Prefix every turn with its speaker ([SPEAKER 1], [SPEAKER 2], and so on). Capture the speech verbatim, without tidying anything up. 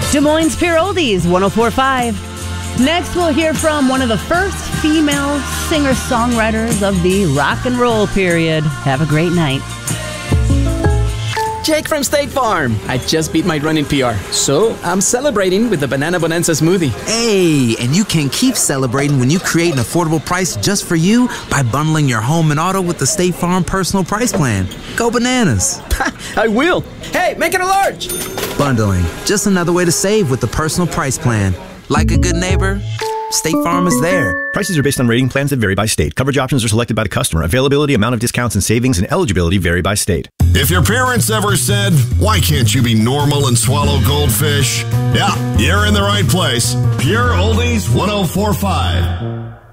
[SPEAKER 1] Des Moines Pure Oldies, one oh four point five. Next, we'll hear from one of the first female singer-songwriters of the rock and roll period. Have a great night.
[SPEAKER 2] Jake from State Farm. I just beat my running P R, so I'm celebrating with the Banana Bonanza smoothie.
[SPEAKER 3] Hey, and you can keep celebrating when you create an affordable price just for you by bundling your home and auto with the State Farm Personal Price Plan. Go bananas.
[SPEAKER 2] I will. Hey, make it a large.
[SPEAKER 3] Bundling, just another way to save with the Personal Price Plan. Like a good neighbor, State Farm is there.
[SPEAKER 4] Prices are based on rating plans that vary by state. Coverage options are selected by the customer. Availability, amount of discounts and savings, and eligibility vary by state.
[SPEAKER 5] If your parents ever said, why can't you be normal and swallow goldfish? Yeah, you're in the right place. Pure Oldies one oh four point five.